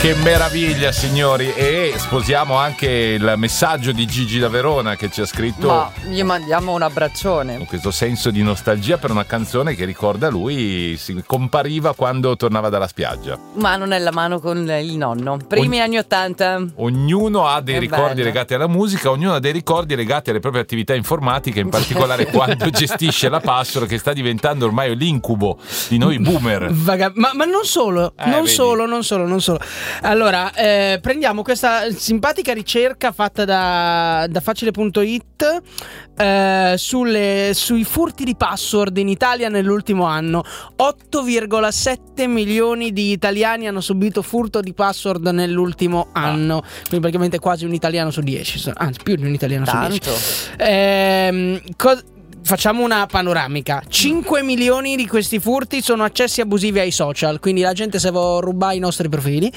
Che meraviglia, signori. E sposiamo anche il messaggio di Gigi da Verona che ci ha scritto. Ma gli mandiamo un abbraccione. Con questo senso di nostalgia per una canzone che ricorda lui, si compariva quando tornava dalla spiaggia. Mano nella mano con il nonno. Primi anni 80. Ognuno ha dei ricordi bello. legati alla musica, ognuno ha dei ricordi legati alle proprie attività informatiche, in particolare quando gestisce la password, che sta diventando ormai l'incubo di noi boomer. Ma non solo, non vedi. solo. Allora, prendiamo questa simpatica ricerca fatta da facile.it sui furti di password in Italia nell'ultimo anno. 8,7 milioni di italiani hanno subito furto di password nell'ultimo anno, quindi praticamente quasi un italiano su 10, anzi più di un italiano Tanto. su 10. Facciamo una panoramica. 5 milioni di questi furti sono accessi abusivi ai social, quindi la gente se vuole rubare i nostri profili.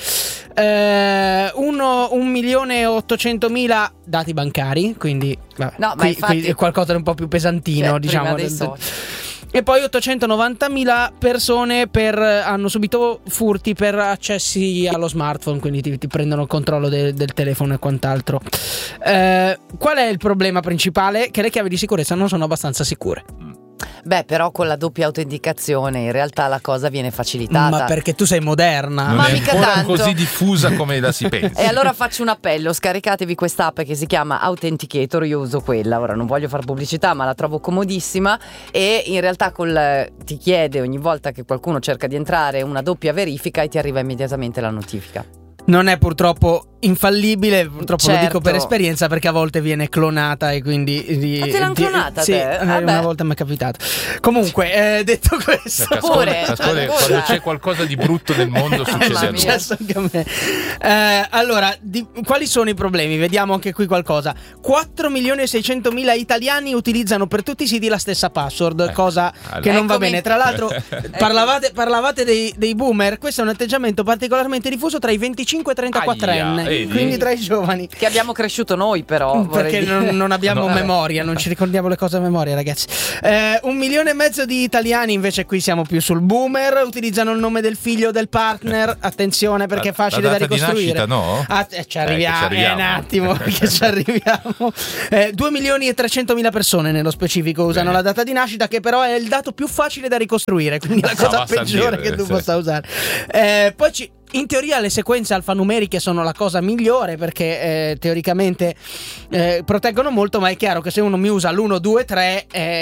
1.800.000 dati bancari, quindi vabbè, No, ma infatti è qualcosa di un po' più pesantino, cioè, diciamo. prima dei social. E poi 890.000 persone hanno subito furti per accessi allo smartphone, quindi ti prendono il controllo del telefono e quant'altro. Qual è il problema principale? Che le chiavi di sicurezza non sono abbastanza sicure. Beh, però con la doppia autenticazione in realtà la cosa viene facilitata. Ma perché tu sei moderna. Non Ma è mica ancora tanto. così diffusa come la si pensa. E allora faccio un appello: scaricatevi quest'app che si chiama Authenticator. Io uso quella, ora non voglio fare pubblicità, ma la trovo comodissima. E in realtà ti chiede ogni volta che qualcuno cerca di entrare una doppia verifica e ti arriva immediatamente la notifica. Non è purtroppo infallibile, purtroppo Certo. lo dico per esperienza, perché a volte viene clonata e quindi Ma te l'hanno clonata, sì, te? una volta mi è capitato. Comunque, detto questo, Pure. Quando c'è qualcosa di brutto nel mondo succede a Mamma lui. mia. successo anche a me. Allora, quali sono i problemi? Vediamo anche qui qualcosa. 4.600.000 italiani utilizzano per tutti i siti la stessa password, cosa che non va Eccomi. bene. Tra l'altro, parlavate dei boomer. Questo è un atteggiamento particolarmente diffuso tra i 25 e 34 anni, vedi? quindi tra i giovani. Che abbiamo cresciuto noi, però. Perché non abbiamo memoria, non ci ricordiamo le cose a memoria, ragazzi. 1,5 milioni di italiani, invece qui siamo più sul boomer, utilizzano il nome del figlio o del partner. Attenzione, perché è facile la da data di ricostruire. nascita, no? Ci arriviamo, un attimo, perché ci arriviamo. 2.300.000 persone nello specifico usano la data di nascita, che però è il dato più facile da ricostruire, quindi la cosa basta peggiore dire, che tu sì. possa usare. Poi in teoria le sequenze alfanumeriche sono la cosa migliore, perché teoricamente proteggono molto, ma è chiaro che se uno mi usa l'1, 2, 3,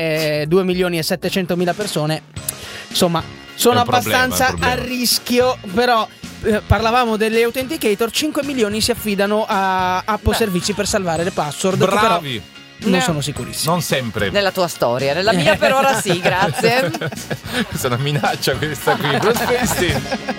2.700.000 persone, insomma, sono È un problema, abbastanza è un problema. a rischio. Però parlavamo delle Authenticator, 5 milioni si affidano a app o servizi per salvare le password, che però Bravi. non sono sicurissimi. Non sempre. Nella tua storia, nella mia per ora sì, grazie. Questa è una minaccia questa qui. Bruce Springsteen.